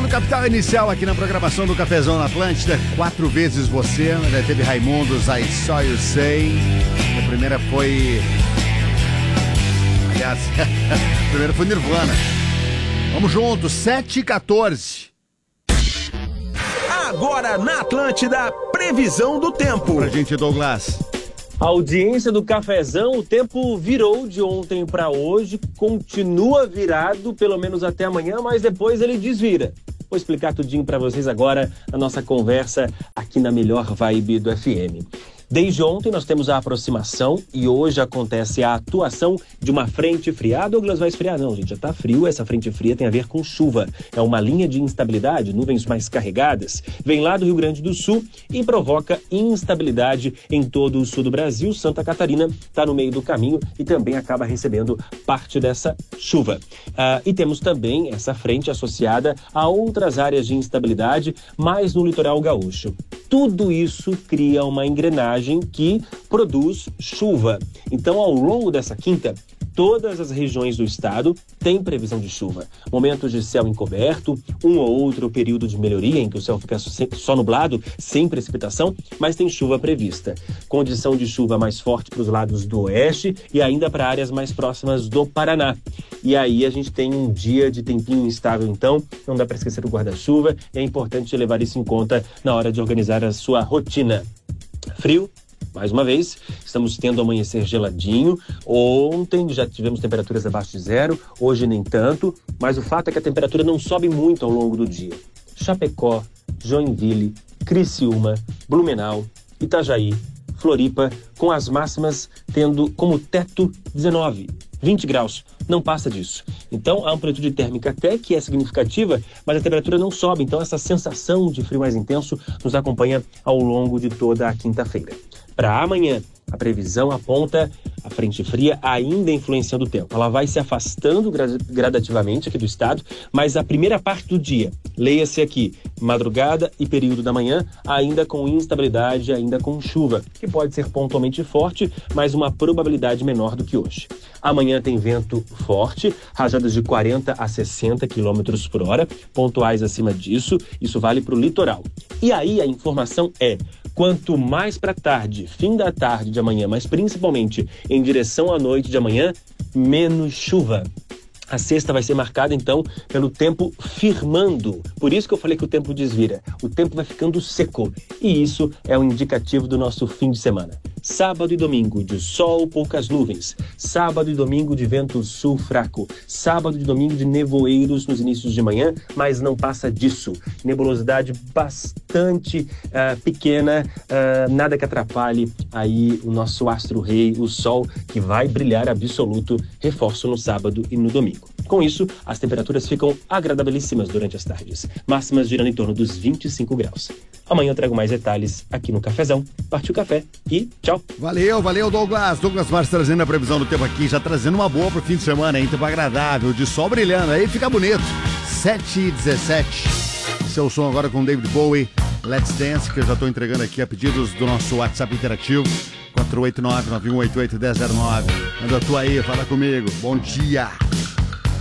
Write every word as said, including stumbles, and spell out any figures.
do Capital Inicial aqui na programação do Cafezão na Atlântida. Quatro vezes você, né? Teve Raimundos, I Saw You Say. A primeira foi... Aliás, a primeira foi Nirvana. Vamos juntos, sete e quatorze. Agora na Atlântida, previsão do tempo. Pra gente, Douglas. A audiência do Cafezão, o tempo virou de ontem para hoje, continua virado pelo menos até amanhã, mas depois ele desvira. Vou explicar tudinho para vocês agora na nossa conversa aqui na melhor vibe do F M. Desde ontem nós temos a aproximação e hoje acontece a atuação de uma frente fria. Ah, Douglas, vai esfriar? Não, gente, já tá frio. Essa frente fria tem a ver com chuva. É uma linha de instabilidade, nuvens mais carregadas. Vem lá do Rio Grande do Sul e provoca instabilidade em todo o sul do Brasil. Santa Catarina está no meio do caminho e também acaba recebendo parte dessa chuva. Ah, e temos também essa frente associada a outras áreas de instabilidade, mais no litoral gaúcho. Tudo isso cria uma engrenagem que produz chuva. Então, ao longo dessa quinta, todas as regiões do estado têm previsão de chuva. Momentos de céu encoberto, um ou outro período de melhoria em que o céu fica só nublado, sem precipitação, mas tem chuva prevista. Condição de chuva mais forte para os lados do oeste e ainda para áreas mais próximas do Paraná. E aí a gente tem um dia de tempinho instável, então não dá para esquecer o guarda-chuva e é importante levar isso em conta na hora de organizar a sua rotina. Frio, mais uma vez, estamos tendo amanhecer geladinho. Ontem já tivemos temperaturas abaixo de zero, hoje nem tanto, mas o fato é que a temperatura não sobe muito ao longo do dia. Chapecó, Joinville, Criciúma, Blumenau, Itajaí, Floripa, com as máximas tendo como teto dezenove, vinte graus, não passa disso. Então, a amplitude térmica até que é significativa, mas a temperatura não sobe. Então, essa sensação de frio mais intenso nos acompanha ao longo de toda a quinta-feira. Para amanhã, a previsão aponta a frente fria ainda influenciando o tempo. Ela vai se afastando gradativamente aqui do estado, mas a primeira parte do dia, leia-se aqui, madrugada e período da manhã, ainda com instabilidade, ainda com chuva, que pode ser pontualmente forte, mas uma probabilidade menor do que hoje. Amanhã tem vento forte, rajadas de quarenta a sessenta quilômetros por hora, pontuais acima disso, isso vale para o litoral. E aí a informação é, quanto mais para tarde, fim da tarde de amanhã, mas principalmente em direção à noite de amanhã, menos chuva. A sexta vai ser marcada, então, pelo tempo firmando. Por isso que eu falei que o tempo desvira. O tempo vai ficando seco. E isso é um indicativo do nosso fim de semana. Sábado e domingo de sol, poucas nuvens. Sábado e domingo de vento sul fraco. Sábado e domingo de nevoeiros nos inícios de manhã, mas não passa disso. Nebulosidade bastante uh, pequena, uh, nada que atrapalhe aí o nosso astro-rei, o sol, que vai brilhar absoluto, reforço no sábado e no domingo. Com isso, as temperaturas ficam agradabilíssimas durante as tardes, máximas girando em torno dos vinte e cinco graus. Amanhã eu trago mais detalhes aqui no Cafezão. Partiu café e tchau. Valeu, valeu, Douglas. Douglas Marques trazendo a previsão do tempo aqui, já trazendo uma boa pro fim de semana, hein? Tempo agradável, de sol brilhando, aí fica bonito. sete e dezessete. Seu som agora com David Bowie, Let's Dance, que eu já tô entregando aqui a pedidos do nosso WhatsApp interativo. quatro oito nove, nove um oito oito, um zero zero nove. Manda a tua aí, fala comigo. Bom dia.